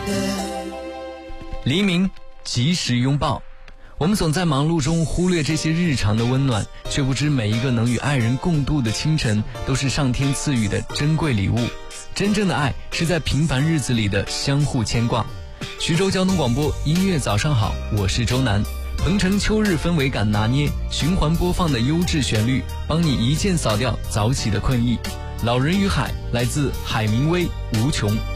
黎明，及时拥抱。我们总在忙碌中忽略这些日常的温暖，却不知每一个能与爱人共度的清晨都是上天赐予的珍贵礼物。真正的爱是在平凡日子里的相互牵挂。徐州交通广播音乐早上好，我是周南。鹏城秋日氛围感拿捏，循环播放的优质旋律，帮你一键扫掉早起的困意。老人与海，来自海明威，无穷。